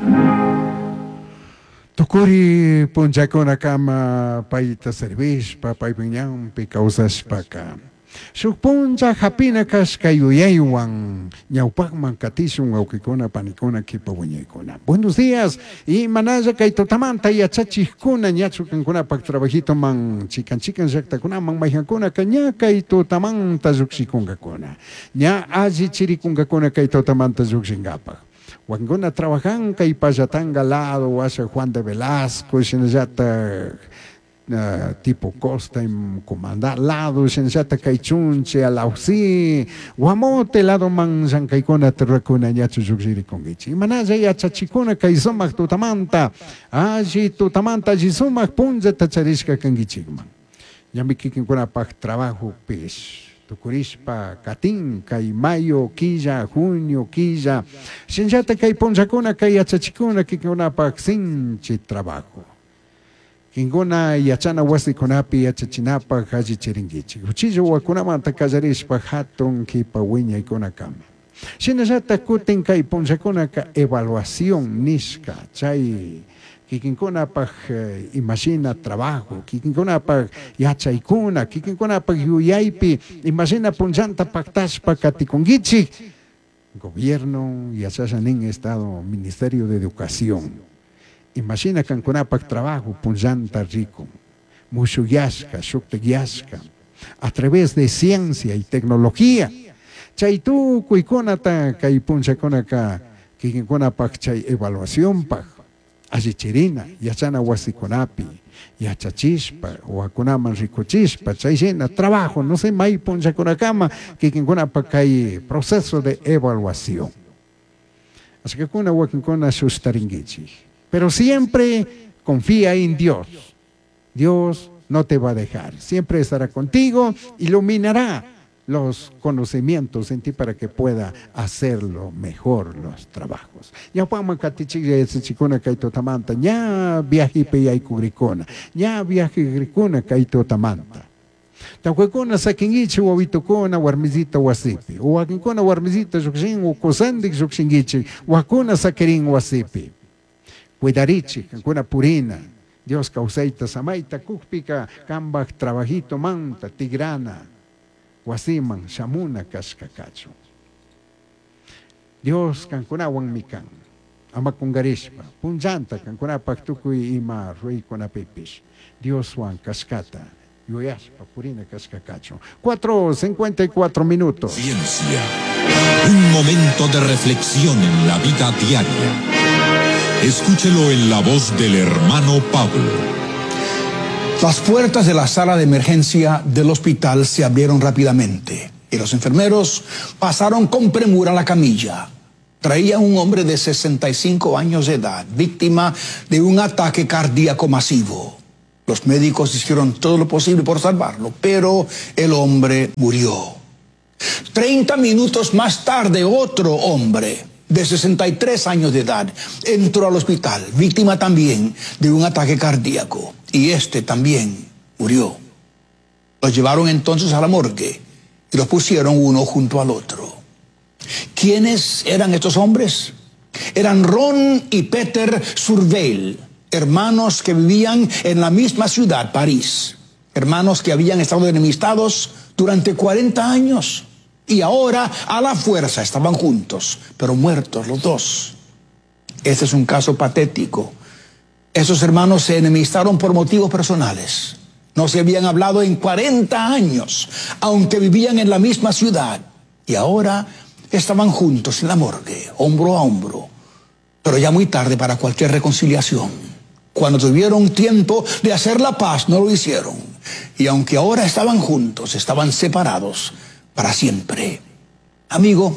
Tukuri punchakuna kama paita servishpa paypiñanpi kawsashpaka. Shuk puncha hapina kashka yuyaywan ñawpakman katishun wawkikuna panikuna kipawiñaykuna. Buenos días y manalla kay tutamanta yachachijkuna ñachu kankunapak trabajito man chikan llaqtakunaman mayjankuna ña kay tutamanta lluksikunkakuna. Ña alli chirikunkakuna kay tutamanta llukshinkapak. Wanguna trabajan kay payatanga lado washa Juan de Velasco shinallata tipo Costa en comandar lado shinallata kay chunche alausi wamote lado man llankaykuna terrakuna ñachu lluksirikunkichik manalla yachachikuna kay sumaq tutamanta alli sumaq punllata charishka kankichikman ñami kikinkunapak trabajo pish tukurishpa katin kay mayo quilla junio quilla shinllata kay punchakuna kay yachachikuna kikinkunapak sinchi trabajo kinkuna yachana wasikunapi yachachinapak alli chirinkichik uchillo wakunamanta kallarishpa hatun kipawiñaykunakama shinallata kutin kay punchakuna evaluación nishka chay kikinkunapak imagina trabajo, kikinkunapak yachaykuna, kikinkunapak yuyaypi imagina punchanta paktashpa katikunkichik gobierno yachashanin estado ministerio de educación imagina kankunapak trabajo punchanta rico mushuyashka, shuktekyashka a través de ciencia y tecnología chaytu kuykunata kay punchakunaka kikinkunapak chay evaluación pak allichirina, yachana wasikunapi, yachachishpa, wakunaman rikuchishpa, chayshina, trabajo, no sé, may punchakunakama, kikinkunapak kay proceso de evaluación. Así que kuna wakinkuna sustaringichi. Pero siempre confía en Dios. Dios no te va a dejar. Siempre estará contigo, iluminará los conocimientos en ti para que pueda hacerlo mejor los trabajos. Ya pama katichilla ese chikuna kaito tamanta, ya viaje pe kugrikona, ya viaje grikuna kaito tamanta. Takwekona sakingichi wawitukona warmizita wasipi, wakinkona warmizita jukshin ukosandik jukshingichi, wakuna sakirin wasipi. Cuidarichi, kankuna purina, Dios causaita samaita kukpika, kambak trabajito manta, tigrana. Wasiman, Shamuna Kashkakacho. Dios kankunawan mikan, amakungarishpa, punjanta kankunapak tukuy ima rui konapipish. Dios wan Kashkata, yuyashpa purina Kashkakacho. 4:54 minutos. Ciencia, un momento de reflexión en la vida diaria. Escúchelo en la voz del hermano Pablo. Las puertas de la sala de emergencia del hospital se abrieron rápidamente y los enfermeros pasaron con premura la camilla. Traía un hombre de 65 años de edad, víctima de un ataque cardíaco masivo. Los médicos hicieron todo lo posible por salvarlo, pero el hombre murió. 30 minutos más tarde, otro hombre de 63 años de edad entró al hospital, víctima también de un ataque cardíaco. Y este también murió. Los llevaron entonces a la morgue y los pusieron uno junto al otro. ¿Quiénes eran estos hombres? Eran Ron y Peter Surveil, hermanos que vivían en la misma ciudad, París. Hermanos que habían estado enemistados durante 40 años. Y ahora, a la fuerza, estaban juntos, pero muertos los dos. Este es un caso patético. Esos hermanos se enemistaron por motivos personales. No se habían hablado en 40 años, aunque vivían en la misma ciudad. Y ahora estaban juntos en la morgue, hombro a hombro. Pero ya muy tarde para cualquier reconciliación. Cuando tuvieron tiempo de hacer la paz, no lo hicieron. Y aunque ahora estaban juntos, estaban separados para siempre. Amigo,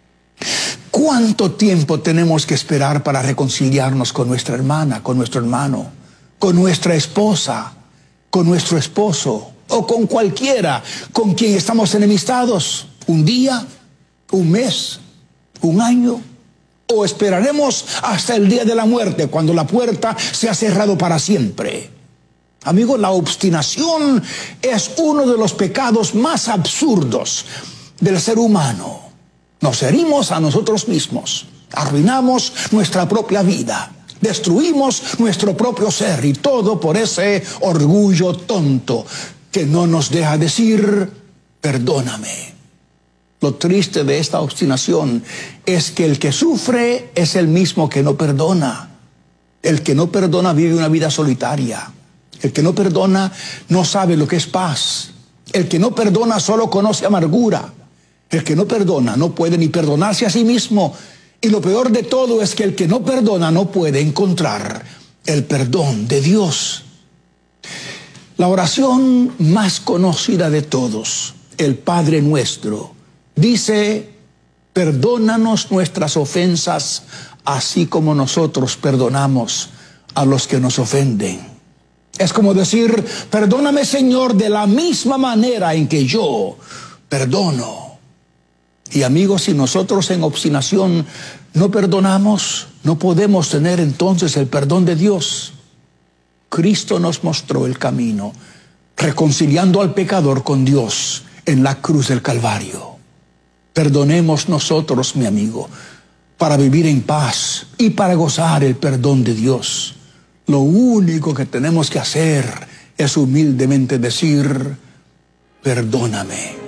¿cuánto tiempo tenemos que esperar para reconciliarnos con nuestra hermana, con nuestro hermano, con nuestra esposa, con nuestro esposo o con cualquiera con quien estamos enemistados? ¿Un día? ¿Un mes? ¿Un año? ¿O esperaremos hasta el día de la muerte, cuando la puerta se ha cerrado para siempre? Amigo, la obstinación es uno de los pecados más absurdos del ser humano. Nos herimos a nosotros mismos Arruinamos nuestra propia vida. Destruimos nuestro propio ser, y todo por ese orgullo tonto que no nos deja decir, perdóname. Lo triste de esta obstinación es que el que sufre es el mismo que no perdona. El que no perdona vive una vida solitaria. El que no perdona no sabe lo que es paz. El que no perdona solo conoce amargura. El que no perdona no puede ni perdonarse a sí mismo. Y lo peor de todo es que el que no perdona no puede encontrar el perdón de Dios. La oración más conocida de todos, el Padre Nuestro, dice: perdónanos nuestras ofensas, así como nosotros perdonamos a los que nos ofenden. Es como decir: perdóname, Señor, de la misma manera en que yo perdono. Y amigos, si nosotros en obstinación no perdonamos, no podemos tener entonces el perdón de Dios. Cristo nos mostró el camino, reconciliando al pecador con Dios en la cruz del Calvario. Perdonemos nosotros, mi amigo, para vivir en paz y para gozar el perdón de Dios. Lo único que tenemos que hacer es humildemente decir: perdóname.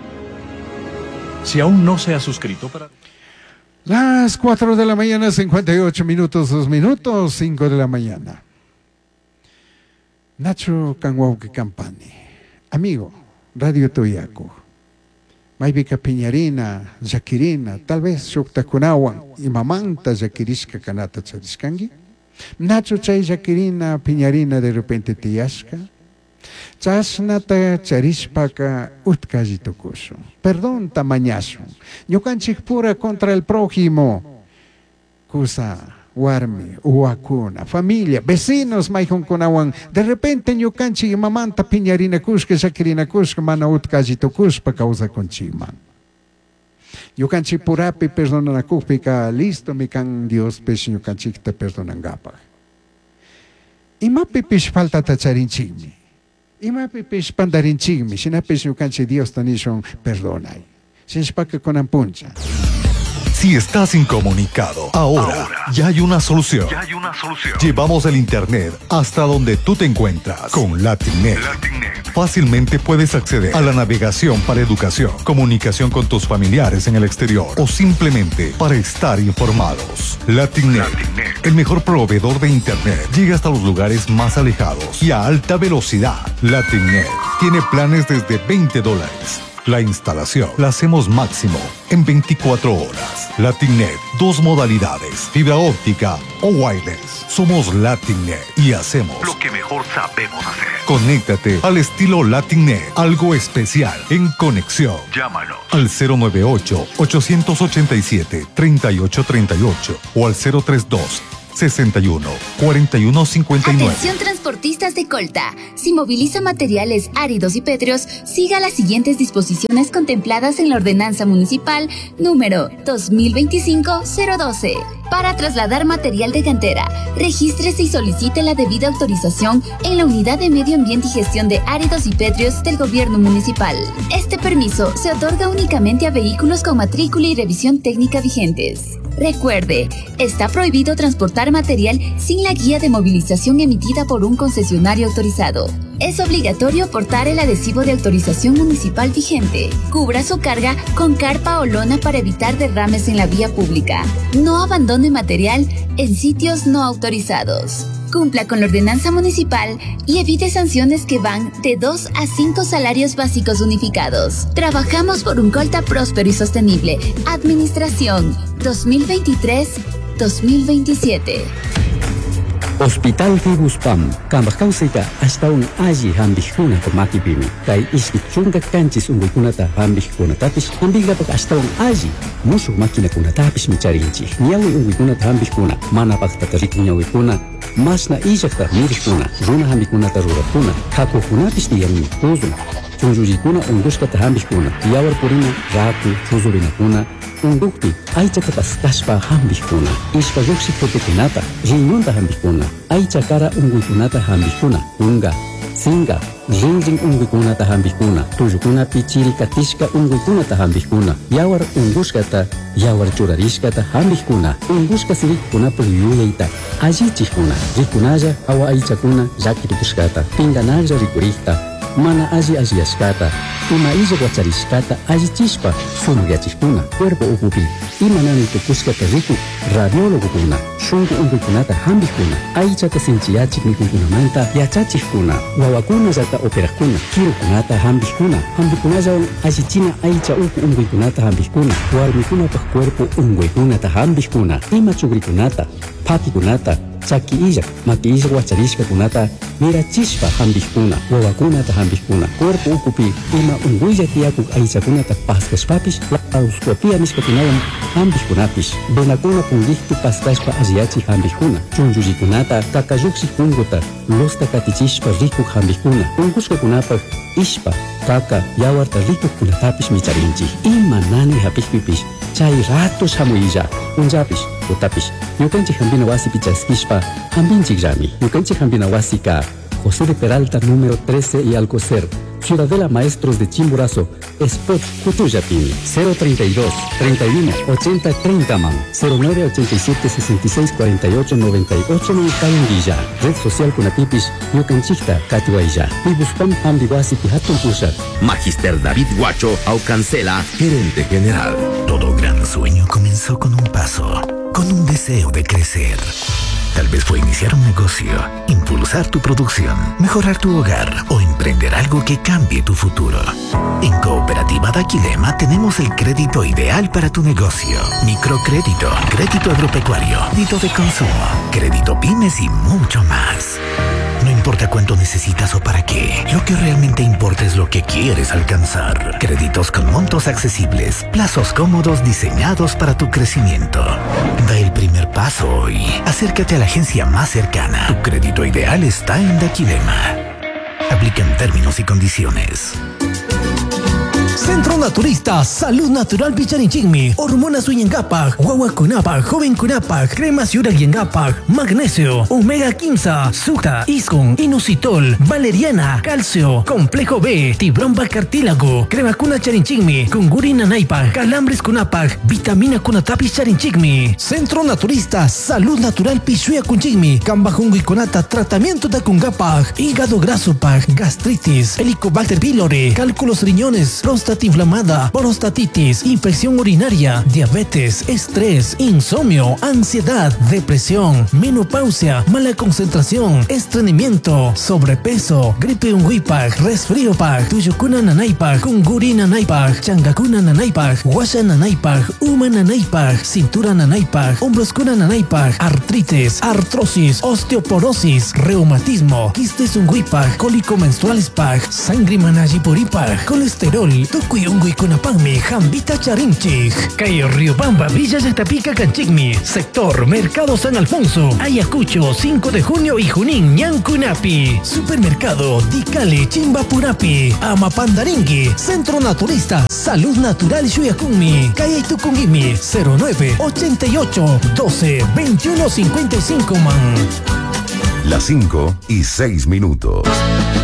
Si aún no se ha suscrito para... Las 4 de la mañana, 58 minutos, 2 minutos, 5 de la mañana. Nacho Canguauque Campani, amigo, Radio Toyaco, Maybika Piñarina, Jaquirina, tal vez Shuktakunawan, y Mamanta Jaquirishka Kanata Chariskangi. Nacho Chay Jaquirina, Piñarina de repente Tiyashka. Chasnata Charishpaka Utkajitokuso. Perdón, tamañazo. Ñukanchik pura contra el prójimo. Kusa, Warmi, Uakuna, familia, vecinos, Maijón Kunawan. De repente, Ñukanchik mamanta Piñarina Kushka, Jaquirina Kushka, Mana Utkajitokuspa causa conchiman. Ñukanchik purapi perdona kupika, listo, mi can Dios, pes Ñukanchik te perdonan gapa. Y mapi pish falta tacharinchimi. Y mapi pish pandarinchimi, sinapis Ñukanchik Dios tanishon perdonai. Sin spaka con ampuncha. Si estás incomunicado, ahora ya hay una solución. Llevamos el internet hasta donde tú te encuentras con Latinnet. Fácilmente puedes acceder a la navegación para educación, comunicación con tus familiares en el exterior o simplemente para estar informados. Latinnet, el mejor proveedor de internet, llega hasta los lugares más alejados y a alta velocidad. Latinnet tiene planes desde $20. La instalación la hacemos máximo en 24 horas. Latinnet, 2 modalidades, fibra óptica o wireless. Somos Latinnet y hacemos lo que mejor sabemos hacer. Conéctate al estilo Latinnet, algo especial en conexión. Llámanos al 098-887-3838 o al 032-61-4159. Atención transportistas de Colta. Si moviliza materiales áridos y pétreos, siga las siguientes disposiciones contempladas en la Ordenanza Municipal número 2025-012. Para trasladar material de cantera, regístrese y solicite la debida autorización en la Unidad de Medio Ambiente y Gestión de Áridos y Pétreos del Gobierno Municipal. Este permiso se otorga únicamente a vehículos con matrícula y revisión técnica vigentes. Recuerde, está prohibido transportar material sin la guía de movilización emitida por un concesionario autorizado. Es obligatorio portar el adhesivo de autorización municipal vigente. Cubra su carga con carpa o lona para evitar derrames en la vía pública. No abandone material en sitios no autorizados. Cumpla con la ordenanza municipal y evite sanciones que van de 2 a 5 salarios básicos unificados. Trabajamos por un Colta próspero y sostenible. Administración 2023-2027. Hospital Fibuspam, Kambakausika, hasta un aji hambijuna komakipimi. Kai iskitchunga kanchis ungukunata hambijkunatapis, hambigapak hasta un aji. Musu makina kunatapis micharinchi. Niawi ungukunata hambijkuna, manapaktarik niawikuna. Masna ijakta mirikuna, runa hambikunata rurakuna. Kakukunapis tiyami kuzun. Chunjurikuna unguskata hambijkuna. Yawar purina, ratu, chuzurinakuna. Undukti, aichatapas kashpa hambijkuna. Ishpa yuksik potekunata, rinunta hambijkuna. Aichakara unguikunata hambijkuna. Unga, Singa, rinrin unguikunata hambikuna, tuyukunapi chirikatishka unguikunata hambikuna, yawar ungushkata, yawar churarishkata hambikuna, ungushka sirikkunapa yuyayta, allichikuna, rikunalla awa aichakuna llakirikushkata, pinganalla rikurikta, mana alliyashkata, ima illa guacharishkata allichishpa, sunuyachikuna, cuerpo upupi, ima nani tukushkata riku, radiologokuna, shunku unguikunata hambikuna, aichata sinchiyachik mikunkunamanta yachachikuna, wawakuna llata operakuna, kirukunata hambikuna, hambikunalla allichina aicha uku unguikunata hambikuna, warmikunapaj cuerpo unguikunata hambikuna, ima chugrikunata, pakikunata, chaki illak, maki illak guacharishkakunata mirachishpa hambikuna, wawakunata hambikuna, cuerpo ukupi ima unguilla tiyakuk aichakunata paskashpapish, lauskuapia nishkakunawan hambikunapish, benakuna pungiktu paskashpa alliachi hambikuna, chunchullikunata kakayuksi unguta, losta katichishpa rikuk hambikuna, ungushkakunapaj ishpa, kaka, yawarta rikukkunatapish micharinchi, ima nani hapikpipish, chay ratos hamuyilla, unjapish, utapish, yukanchik hambina wasi pichaskishpa, hambinchik llami, yukanchik hambina wasi ka, José de Peralta número 13 y Alcocer, Ciudadela Maestros de Chimborazo, Spot Cutuyapini, 032 31 80 30 man, 0987 66 48 98 Cayanguilla, Red Social Kunatipish, Yucanchicta, Catihuaylla, Pibuspam Ambiguasi Pihatun Pushat. Magister David Guacho Aucancela, gerente general. Todo gran sueño comenzó con un paso, con un deseo de crecer. Tal vez fue iniciar un negocio, impulsar tu producción, mejorar tu hogar o emprender algo que cambie tu futuro. En Cooperativa Daquilema tenemos el crédito ideal para tu negocio. Microcrédito, crédito agropecuario, crédito de consumo, crédito pymes y mucho más. No importa cuánto necesitas o para qué, lo que realmente importa es lo que quieres alcanzar. Créditos con montos accesibles, plazos cómodos diseñados para tu crecimiento. Da el primer paso hoy. Acércate a la agencia más cercana. Tu crédito ideal está en Daquilema. Aplican términos y condiciones. Centro Naturista, Salud Natural Picharinchigmi, Hormonas Uyengapak, Wawakunapak, Jovenkunapak, Cremas Yurayengapak, Magnesio, Omega Quimsa, Suta, Iskon, Inositol, Valeriana, Calcio, Complejo B, Tibromba Cartílago, Crema Kuna Charinchigmi, Kungurina Naipak, Calambres Kunapak, Vitamina Kunatapi Charinchigmi. Centro Naturista, Salud Natural Pichuya Kunchigmi, Kambajungu y Kunata, Tratamiento de Kungapak, Hígado Grasopak, Gastritis, Helicobacter pylori, Cálculos riñones, próstata inflamada, prostatitis, infección urinaria, diabetes, estrés, insomnio, ansiedad, depresión, menopausia, mala concentración, estreñimiento, sobrepeso, gripe unguipak, resfríopak, tuyukuna nanaipak, kunguri nanaipak, changakuna nanaipak, washa nanaipak, uma nanaipak, cintura nanaipak, hombroskuna nanaipak, artritis, artrosis, osteoporosis, reumatismo, quistes unguipak, cólico menstrualispak, sangre manajipuripak, colesterol, Tukuyungui Kunapagmi, Jambita Charinchik, Cayo Riobamba, Villa Yactapica Canchigmi, Sector Mercado San Alfonso, Ayacucho, 5 de junio y Junín, Ñancunapi, Supermercado Dicale, Chimbapurapi, Amapandaringui, Centro Naturista, Salud Natural Shuyakumi, Calle Tukungimi, 09 88 12 21 55 man. Las 5:06.